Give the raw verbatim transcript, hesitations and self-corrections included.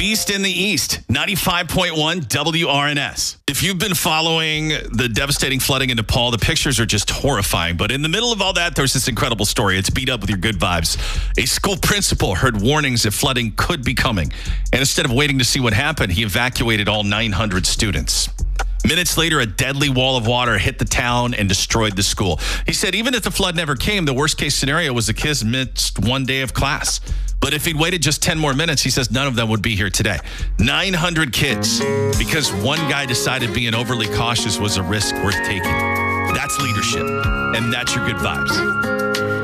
Beast in the East, ninety-five point one W R N S. If you've been following the devastating flooding in Nepal, the pictures are just horrifying. But in the middle of all that, there's this incredible story. It's beat up with your good vibes. A school principal heard warnings that flooding could be coming. And instead of waiting to see what happened, he evacuated all nine hundred students. Minutes later, a deadly wall of water hit the town and destroyed the school. He said even if the flood never came, the worst case scenario was the kids missed one day of class. But if he'd waited just ten more minutes, he says none of them would be here today. nine hundred kids, because one guy decided being overly cautious was a risk worth taking. That's leadership, and that's your good vibes.